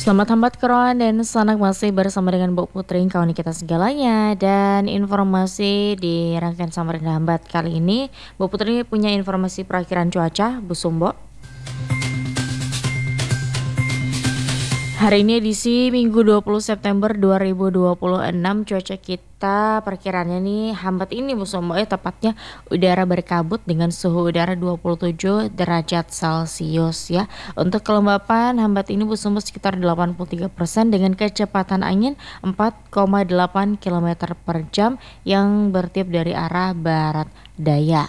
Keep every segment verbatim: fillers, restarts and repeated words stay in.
Selamat hambat keroan dan sanak masih bersama dengan Bu Putri kawan kita segalanya dan informasi di rangkaian Samarinda Hambat kali ini Bu Putri punya informasi perakhiran cuaca Bu Sumbo. Hari ini edisi Minggu dua puluh September dua ribu dua puluh enam cuaca kita perkiraannya nih hambat ini Bu Sumbo ya, tepatnya udara berkabut dengan suhu udara dua puluh tujuh derajat Celcius ya. Untuk kelembapan hambat ini Bu Sumbo sekitar delapan puluh tiga persen dengan kecepatan angin empat koma delapan kilometer per jam yang bertiup dari arah barat daya.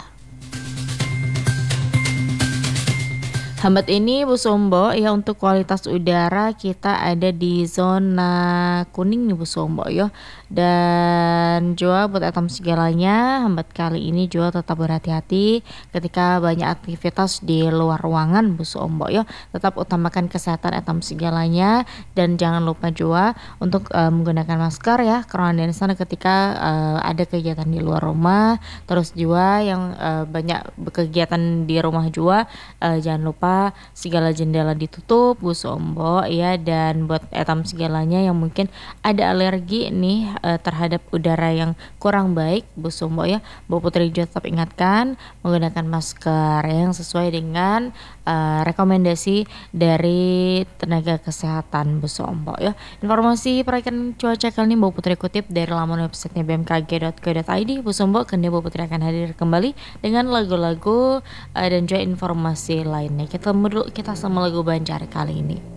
Hambat ini Bu Sumbo ya, untuk kualitas udara kita ada di zona kuning nih Bu Sumbo ya. Dan juga buat etam segalanya hambat kali ini juga tetap berhati-hati ketika banyak aktivitas di luar ruangan Bu Sumbo ya. Tetap utamakan kesehatan etam segalanya dan jangan lupa juga untuk uh, menggunakan masker ya karena di sana ketika uh, ada kegiatan di luar rumah. Terus juga yang uh, banyak berkegiatan di rumah juga uh, jangan lupa segala jendela ditutup Bu Sumbo ya. Dan buat etam segalanya yang mungkin ada alergi nih uh, terhadap udara yang kurang baik Bu Sumbo ya, Bu Putri juga tetap ingatkan menggunakan masker yang sesuai dengan uh, rekomendasi dari tenaga kesehatan Bu Sumbo ya. Informasi perakhiran cuaca kali ini Bu Putri kutip dari laman websitenya b m k g dot co dot i d Bu Sumbo. Kemudian Bu Putri akan hadir kembali dengan lagu-lagu uh, dan juga informasi lainnya. Kita dulu kita sama lagu Banjar kali ini.